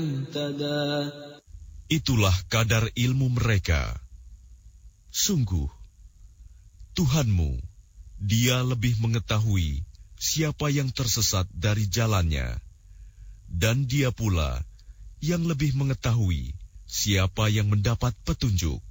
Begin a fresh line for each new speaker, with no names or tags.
Itulah kadar ilmu mereka. Sungguh, Tuhanmu, Dia lebih mengetahui siapa yang tersesat dari jalannya, dan Dia pula yang lebih mengetahui siapa yang mendapat petunjuk.